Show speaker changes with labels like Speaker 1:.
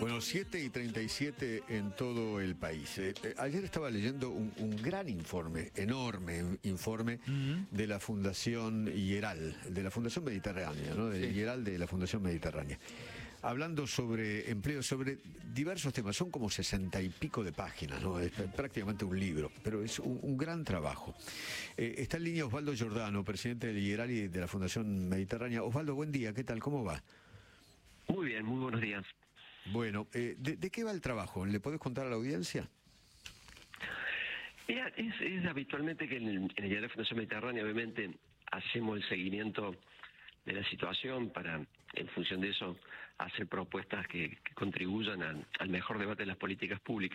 Speaker 1: Bueno, 7:37 en todo el país. Ayer estaba leyendo un gran informe, enorme informe de la Fundación IERAL, de la Fundación Mediterránea, ¿no? Del IERAL de la Fundación Mediterránea. Hablando sobre empleo, sobre diversos temas, son como 60 y pico de páginas, ¿no? Es prácticamente un libro, pero es un gran trabajo. Está en línea Osvaldo Giordano, presidente del IERAL y de la Fundación Mediterránea. Osvaldo, buen día, ¿qué tal? ¿Cómo va?
Speaker 2: Muy bien, muy buenos días.
Speaker 1: Bueno, ¿de qué va el trabajo? ¿Le podés contar a la audiencia?
Speaker 2: Mira, es habitualmente que en el IERAL de la Fundación Mediterránea, obviamente, hacemos el seguimiento de la situación para, en función de eso, hacer propuestas que contribuyan al mejor debate de las políticas públicas.